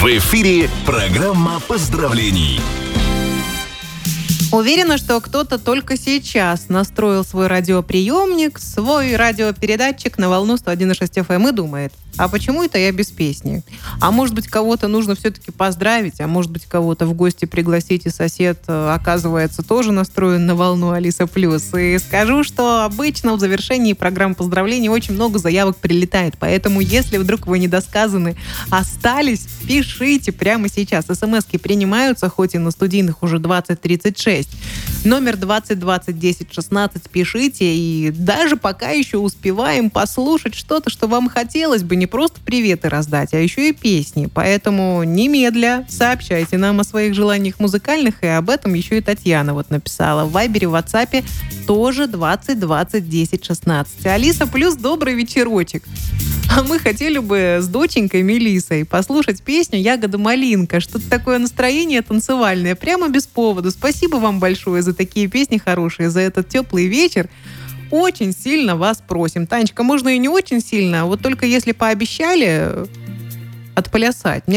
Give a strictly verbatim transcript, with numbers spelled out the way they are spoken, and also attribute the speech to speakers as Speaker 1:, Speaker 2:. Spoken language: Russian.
Speaker 1: В эфире программа поздравлений.
Speaker 2: Уверена, что кто-то только сейчас настроил свой радиоприемник, свой радиопередатчик на волну сто один и шесть эф эм и думает: а почему это я без песни? А может быть, кого-то нужно все-таки поздравить, а может быть, кого-то в гости пригласить, и сосед, оказывается, тоже настроен на волну Алиса Плюс. И скажу, что обычно в завершении программы поздравлений очень много заявок прилетает, поэтому если вдруг вы недосказаны остались, пишите прямо сейчас. СМСки принимаются, хоть и на студийных уже двадцать тридцать шесть. Номер двадцать двадцать десять шестнадцать пишите, и даже пока еще успеваем послушать что-то, что вам хотелось бы не просто приветы раздать, а еще и песни. Поэтому немедля сообщайте нам о своих желаниях музыкальных, и об этом еще и Татьяна вот написала в Вайбере, в Ватсапе тоже двадцать двадцать десять шестнадцать. Алиса Плюс, добрый вечерочек. А мы хотели бы с доченькой Мелиссой послушать песню «Ягода малинка». Что-то такое настроение танцевальное, прямо без повода. Спасибо вам большое за такие песни хорошие, за этот теплый вечер. Очень сильно вас просим. Танечка, можно и не очень сильно, вот только если пообещали отплясать. Мне